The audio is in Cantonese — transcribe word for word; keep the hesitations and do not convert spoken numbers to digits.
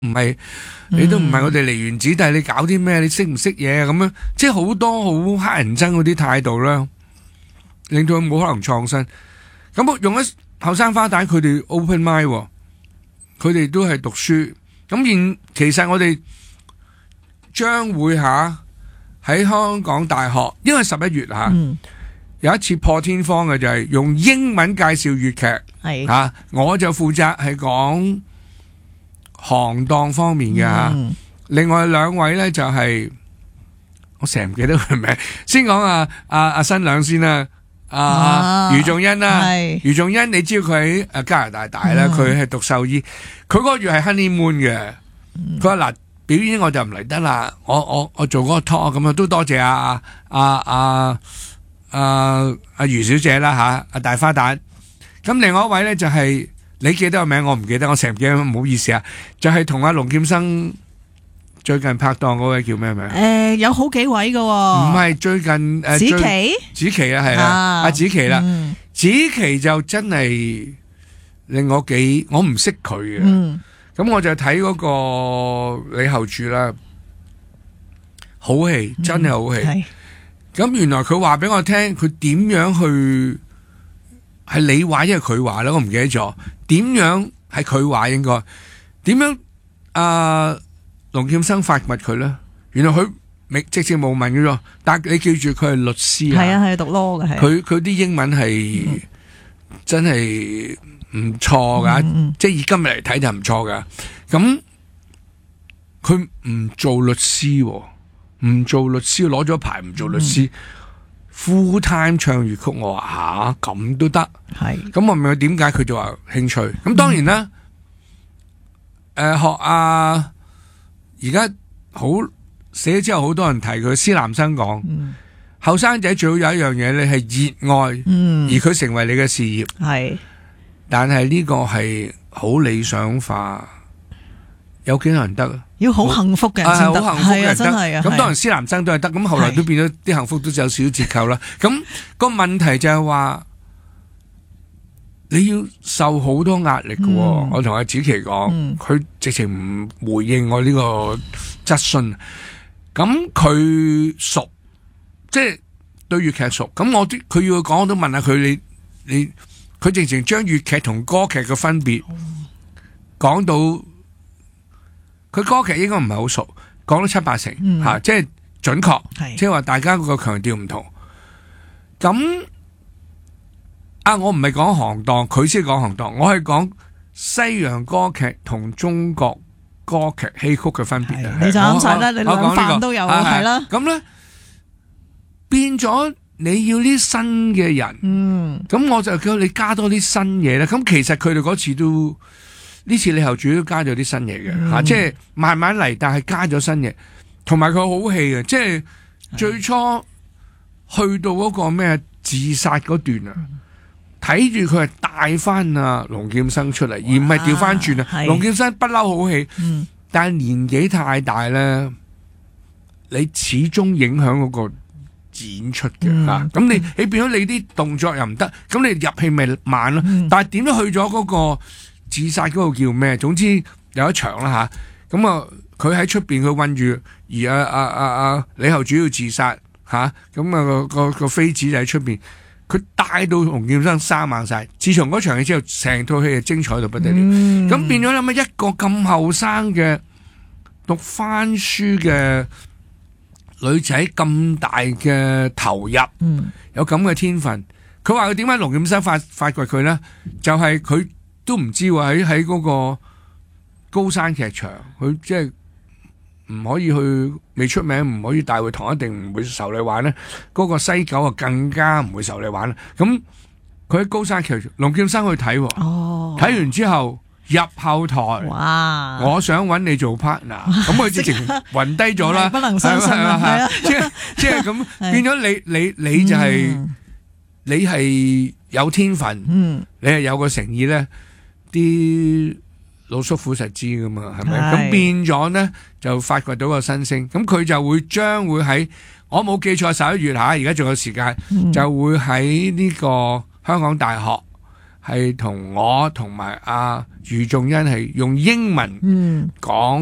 唔係你都唔係我哋梨園子弟，你搞啲咩？你識唔識嘢咁樣？即係好多好黑人憎嗰啲態度啦，令到佢冇可能創新。咁用咗後生花旦，佢哋 open mind，佢哋都係讀書。咁現其實我哋將會吓喺香港大學，因為十一月吓、嗯、有一次破天荒嘅就係用英文介紹粵劇，係吓、啊、我就負責係講行當方面嘅吓、嗯，另外兩位咧就係、是、我成日唔記得佢名，先講阿阿阿新娘先啦，阿、啊啊、余仲恩啦，余仲恩你知道佢喺誒加拿大大啦，佢、嗯、係讀獸醫，佢嗰個月係 honeymoon 嘅，佢話嗱表演我就唔嚟得啦，我我我做嗰個 talk 咁啊，都多謝阿阿阿阿阿余小姐啦吓，阿大花旦，咁另外一位咧就係、是。你記得個名我唔記得，我成日唔記得，唔好意思啊。就係同阿龍劍生最近拍檔嗰位叫咩名？誒，有好幾位㗎喎。唔係最近誒，子琪，子琪啊，係啊，阿子琪啦，子琪就真係令我幾，我唔識佢嘅。咁我就睇嗰個李後主啦，好戲，真係好戲。咁原來佢話俾我聽，佢點樣去係你話，因為佢話啦，我唔記得咗。點樣係佢話應該點樣？阿龍劍生發掘佢咧，原來佢未直接冇問嘅啫。但係你記住佢係律師啊，係啊係讀 law 嘅，佢佢啲英文係、嗯、真係唔錯噶，嗯嗯、即係以今日嚟睇就唔錯噶。咁佢唔做律師，唔做律師攞咗牌唔做律師。嗯 full time 唱粵曲，我話吓咁都得，係咁我唔明佢點解，佢就話興趣。咁當然啦，誒、嗯呃、學啊，而家好死咗之後，好多人提佢。施南生講，後生仔最好有一樣嘢，你係熱愛，嗯、而佢成為你嘅事業，係。但係呢個係好理想化，有幾多人得啊？要好幸福嘅人先得，係啊，真係啊。咁當然施南生都係得，咁後來都變咗啲幸福都有少少折扣啦。咁個問題就係話你要受好多壓力嘅。嗯、我同阿子琪講，佢、嗯、直情唔回應我呢個質詢。咁佢熟，即係對粵劇熟。咁我啲佢要講，我都問下佢，你你佢直情將粵劇同歌劇嘅分別講到。佢歌劇應該唔係好熟，講到七八成吓、嗯啊，即係準確，即係話大家個強調唔同。咁啊，我唔係講行當，佢先講行當，我係講西洋歌劇同中國歌劇戲曲嘅分別。你就啱晒啦，你兩範都有係啦。咁咧變咗你要啲新嘅人，嗯，咁我就叫你加多啲新嘢咧。咁其實佢哋嗰次都。呢次李後主都加咗啲新嘢嘅、嗯啊、即係慢慢嚟，但係加咗新嘢，同埋佢好戲嘅，即係最初去到嗰個咩自殺嗰段啊，睇住佢係帶翻啊龍劍生出嚟，而唔係調翻轉啊。龍劍生不嬲好戲，嗯、但係年紀太大咧，你始終影響嗰個演出嘅吓。咁、嗯啊、你你變咗你啲動作又唔得，咁你入戲咪慢咯、嗯。但係點樣去咗嗰、嗰個？自殺嗰個叫咩？總之有一場啦吓，咁啊佢喺出邊佢困住，而阿阿阿阿李後主要自殺吓，咁啊個個個妃子就喺出邊，佢帶到龍劍生生猛晒。自從嗰場戲之後，成套戲係精彩到不得了。咁、嗯、變咗諗下一個咁後生嘅讀翻書嘅女仔咁大嘅投入，嗯、有咁嘅天分。佢話佢點解龍劍生發發掘佢咧？就係、是、佢。都唔知喎，喺喺嗰個高山劇場，佢即係唔可以去，未出名唔可以大會堂，一定唔會受你玩咧。嗰、那個西九啊，更加唔會受你玩啦。咁佢喺高山劇場，龍劍生去睇，睇、哦、完之後入後台，哇！我想揾你做 partner，咁佢直情暈低咗啦，不能相信啊！係啊，即係即係咁變咗你你你就係、是嗯、你係有天分，嗯、你係有個誠意咧。啲老叔父實知噶嘛，係咪？咁變咗呢，就發掘到個新星，咁佢就會將會喺我冇記錯十一月吓，而家仲有時間，嗯、就會喺呢個香港大學係同我同埋阿余仲恩係用英文嗯講。